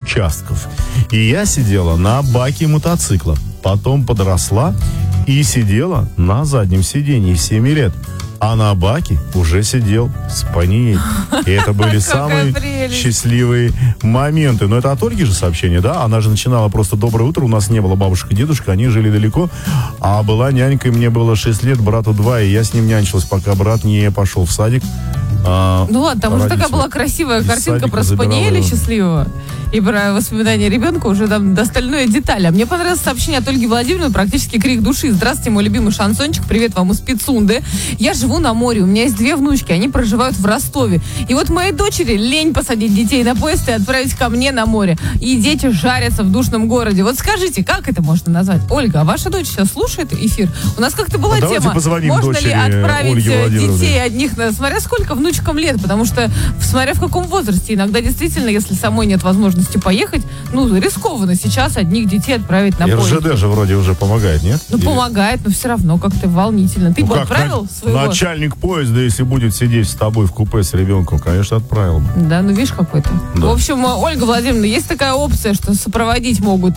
участков. И я сидела на баке мотоцикла. Потом подросла и сидела на заднем сиденье 7 лет. А на баке уже сидел с Панией. И это были самые счастливые моменты. Но это от Ольги же сообщение, да? Она же начинала просто: доброе утро, у нас не было бабушек и дедушек, они жили далеко. А была нянькой, мне было 6 лет, брату 2, и я с ним нянчилась, пока брат не пошел в садик. Ну ладно, там уже такая была красивая картинка про Спаниеля счастливого. И про воспоминания ребенка уже там до остальной детали. А мне понравилось сообщение от Ольги Владимировны, практически крик души. Здравствуйте, мой любимый шансончик, привет вам из Пицунды. Я живу на море, у меня есть 2 внучки, они проживают в Ростове. И вот моей дочери лень посадить детей на поезд и отправить ко мне на море. И дети жарятся в душном городе. Вот скажите, как это можно назвать? Ольга, а ваша дочь сейчас слушает эфир? У нас как-то была тема, можно ли отправить детей одних, смотря сколько внучкам лет, потому что смотря в каком возрасте. Иногда действительно, если самой нет возможности поехать, рискованно сейчас одних детей отправить на поезд. РЖД же вроде уже помогает, нет? Помогает, но все равно как-то волнительно. Ты бы отправил своего? Начальник поезда, если будет сидеть с тобой в купе с ребенком, конечно, отправил бы. Да, видишь, какой-то. Да. В общем, Ольга Владимировна, есть такая опция, что сопроводить могут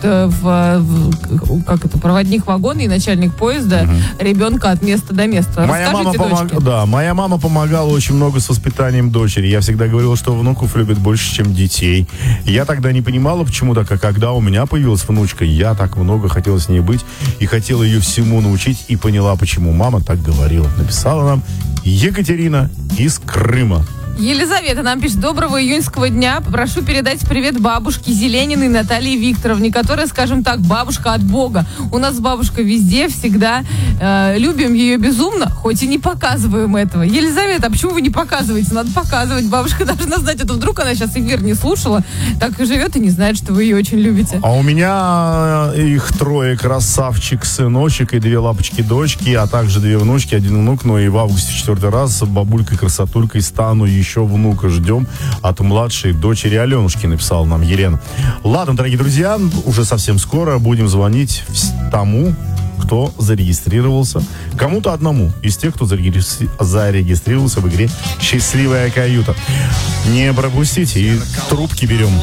проводник вагона и начальник поезда ребенка от места до места. Моя мама помогала очень много с воспитанием дочери. Я всегда говорил, что внуков любят больше, чем детей. Я тогда не понимала, почему так, а когда у меня появилась внучка, я так много хотела с ней быть и хотела ее всему научить, и поняла, почему мама так говорила. Написала нам Екатерина из Крыма. Елизавета нам пишет: доброго июньского дня. Прошу передать привет бабушке Зелениной Наталье Викторовне, которая, скажем так, бабушка от Бога. У нас бабушка везде, всегда. Любим ее безумно, хоть и не показываем этого. Елизавета, а почему вы не показываете? Надо показывать. Бабушка должна знать. Это вдруг она сейчас эфир не слушала, так и живет и не знает, что вы ее очень любите. А у меня их 3: красавчик, сыночек и 2 лапочки-дочки, а также 2 внучки, 1 внук. Но и в августе 4 раз бабулькой-красотулькой стану. Еще внука ждем от младшей дочери Аленушки, написала нам Елена. Ладно, дорогие друзья, уже совсем скоро будем звонить тому, кто зарегистрировался, кому-то одному из тех, кто зарегистрировался в игре «Счастливая каюта». Не пропустите, и трубки берем.